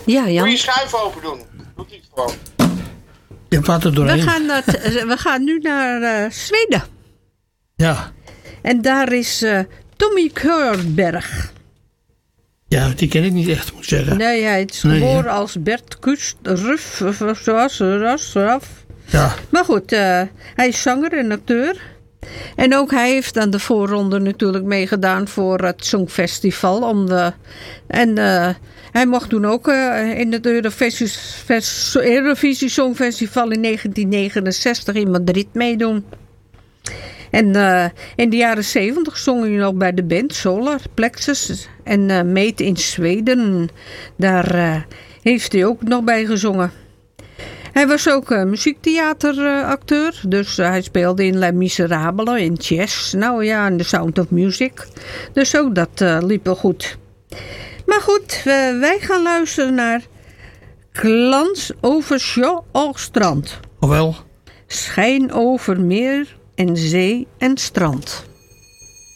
Ja, Jan. Moet je schuif open doen. Doet hij het gewoon. Je praat er doorheen. We gaan nu naar Zweden. Ja. En daar is Tommy Körberg. Ja, die ken ik niet echt, moet ik zeggen. Nee, hij is geboren als Bert Kustruff. Ja. Maar goed, hij is zanger en acteur. En ook hij heeft aan de voorronde natuurlijk meegedaan voor het Songfestival. Hij mocht toen ook in het Eurovisie Songfestival in 1969 in Madrid meedoen. En in de jaren 70 zong hij nog bij de band Solar Plexus en Made in Zweden. Daar heeft hij ook nog bij gezongen. Hij was ook muziektheateracteur. Dus hij speelde in Les Miserables, in Chess. Nou ja, in The Sound of Music. Dus ook dat liep wel goed. Maar goed, wij gaan luisteren naar Glans over Sjö och strand. Ofwel? Schijn over meer en zee en strand.